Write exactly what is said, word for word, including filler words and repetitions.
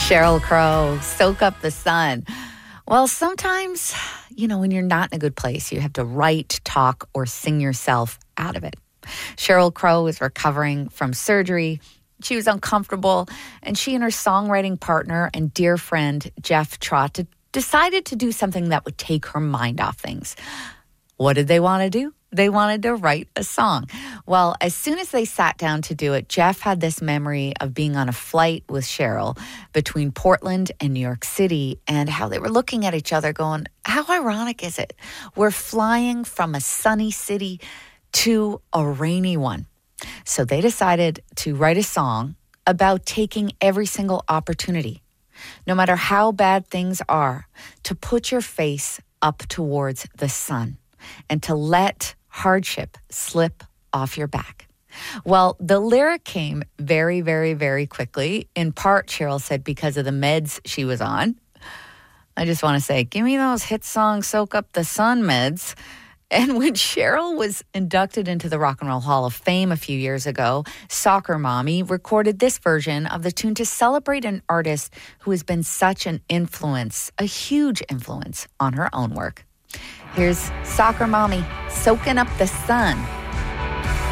Sheryl Crow, Soak Up the Sun. Well, sometimes, you know, when you're not in a good place, you have to write, talk, or sing yourself out of it. Sheryl Crow is recovering from surgery. She was uncomfortable, and she and her songwriting partner and dear friend, Jeff Trott, decided to do something that would take her mind off things. What did they want to do? They wanted to write a song. Well, as soon as they sat down to do it, Jeff had this memory of being on a flight with Sheryl between Portland and New York City, and how they were looking at each other going, how ironic is it? We're flying from a sunny city to a rainy one. So they decided to write a song about taking every single opportunity, no matter how bad things are, to put your face up towards the sun and to let hardship slip off your back. Well, the lyric came very, very, very quickly. In part, Sheryl said, because of the meds she was on. I just want to say, give me those hit song, Soak Up the Sun meds. And when Sheryl was inducted into the Rock and Roll Hall of Fame a few years ago, Soccer Mommy recorded this version of the tune to celebrate an artist who has been such an influence, a huge influence on her own work. Here's Soccer Mommy, Soaking Up the Sun.